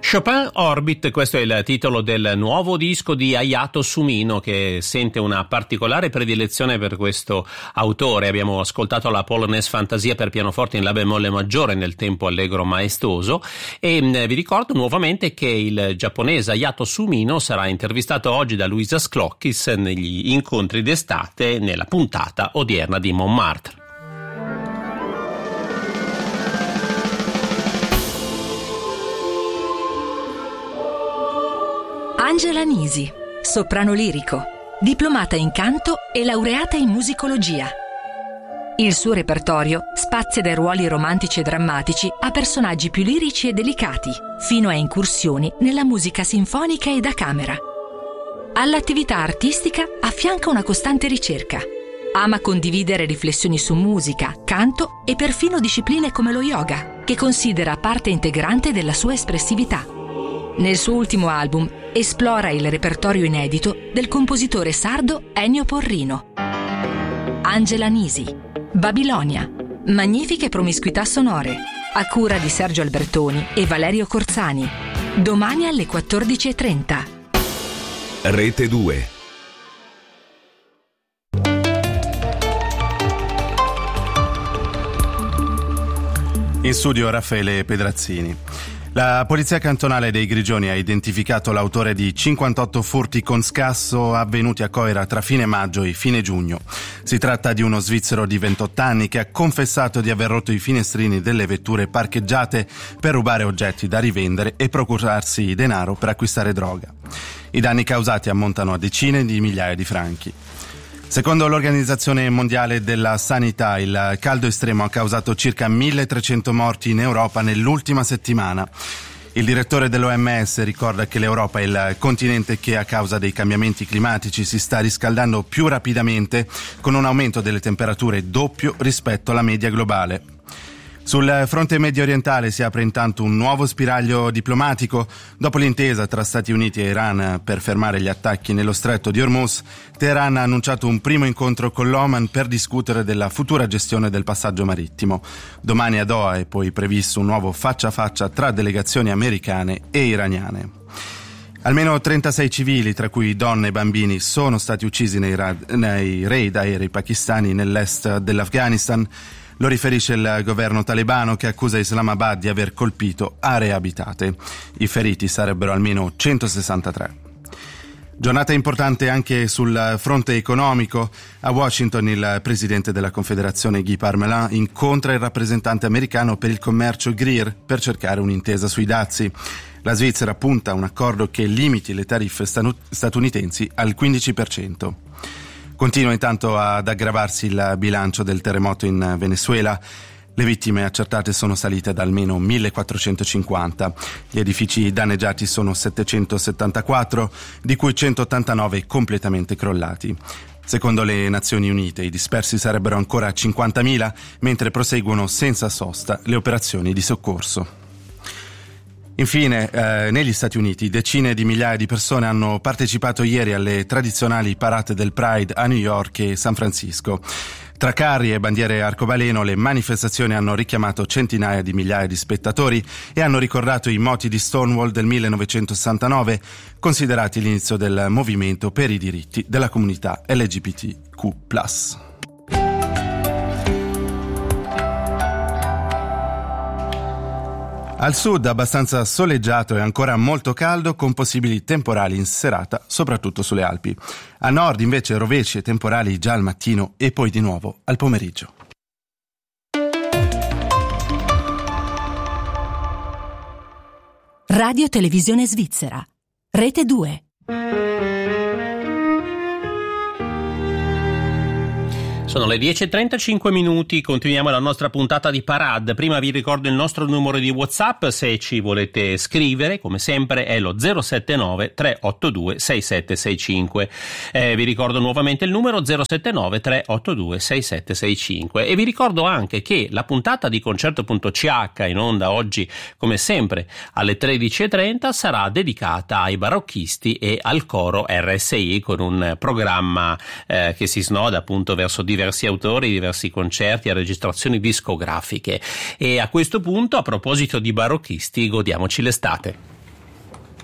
Chopin Orbit, questo è il titolo del nuovo disco di Hayato Sumino, che sente una particolare predilezione per questo autore. Abbiamo ascoltato la Polonaise Fantasia per pianoforte in la bemolle maggiore nel tempo allegro maestoso, e vi ricordo nuovamente che il giapponese Hayato Sumino sarà intervistato oggi da Luisa Sclockis negli incontri d'estate nella puntata odierna di Montmartre. Angela Nisi, soprano lirico, diplomata in canto e laureata in musicologia. Il suo repertorio spazia dai ruoli romantici e drammatici a personaggi più lirici e delicati, fino a incursioni nella musica sinfonica e da camera. All'attività artistica affianca una costante ricerca. Ama condividere riflessioni su musica, canto e perfino discipline come lo yoga, che considera parte integrante della sua espressività. Nel suo ultimo album esplora il repertorio inedito del compositore sardo Ennio Porrino. Angela Nisi, Babilonia, magnifiche promiscuità sonore, a cura di Sergio Albertoni e Valerio Corzani. Domani alle 14:30. Rete 2. In studio Raffaele Pedrazzini. La polizia cantonale dei Grigioni ha identificato l'autore di 58 furti con scasso avvenuti a Coira tra fine maggio e fine giugno. Si tratta di uno svizzero di 28 anni che ha confessato di aver rotto i finestrini delle vetture parcheggiate per rubare oggetti da rivendere e procurarsi denaro per acquistare droga. I danni causati ammontano a decine di migliaia di franchi. Secondo l'Organizzazione Mondiale della Sanità, il caldo estremo ha causato circa 1.300 morti in Europa nell'ultima settimana. Il direttore dell'OMS ricorda che l'Europa è il continente che a causa dei cambiamenti climatici si sta riscaldando più rapidamente, con un aumento delle temperature doppio rispetto alla media globale. Sul fronte medio orientale si apre intanto un nuovo spiraglio diplomatico. Dopo l'intesa tra Stati Uniti e Iran per fermare gli attacchi nello stretto di Hormuz, Teheran ha annunciato un primo incontro con l'Oman per discutere della futura gestione del passaggio marittimo. Domani a Doha è poi previsto un nuovo faccia a faccia tra delegazioni americane e iraniane. Almeno 36 civili, tra cui donne e bambini, sono stati uccisi nei raid aerei pakistani nell'est dell'Afghanistan. Lo riferisce il governo talebano, che accusa Islamabad di aver colpito aree abitate. I feriti sarebbero almeno 163. Giornata importante anche sul fronte economico. A Washington il presidente della Confederazione Guy Parmelin incontra il rappresentante americano per il commercio Greer per cercare un'intesa sui dazi. La Svizzera punta a un accordo che limiti le tariffe statunitensi al 15%. Continua intanto ad aggravarsi il bilancio del terremoto in Venezuela. Le vittime accertate sono salite ad almeno 1.450. Gli edifici danneggiati sono 774, di cui 189 completamente crollati. Secondo le Nazioni Unite i dispersi sarebbero ancora 50.000, mentre proseguono senza sosta le operazioni di soccorso. Infine, negli Stati Uniti decine di migliaia di persone hanno partecipato ieri alle tradizionali parate del Pride a New York e San Francisco. Tra carri e bandiere arcobaleno le manifestazioni hanno richiamato centinaia di migliaia di spettatori e hanno ricordato i moti di Stonewall del 1969, considerati l'inizio del movimento per i diritti della comunità LGBTQ+. Al sud abbastanza soleggiato e ancora molto caldo, con possibili temporali in serata, soprattutto sulle Alpi. A nord invece rovesci e temporali già al mattino e poi di nuovo al pomeriggio. Radio Televisione Svizzera, Rete 2. Sono le 10:35, continuiamo la nostra puntata di Parade. Prima vi ricordo il nostro numero di WhatsApp, se ci volete scrivere, come sempre è lo 079 382 6765. Vi ricordo nuovamente il numero 079 382 6765 e vi ricordo anche che la puntata di Concerto.ch in onda oggi, come sempre, alle 13:30 sarà dedicata ai barocchisti e al coro RSI, con un programma che si snoda appunto verso diversi autori, diversi concerti e registrazioni discografiche. E a questo punto, a proposito di barocchisti, godiamoci l'estate.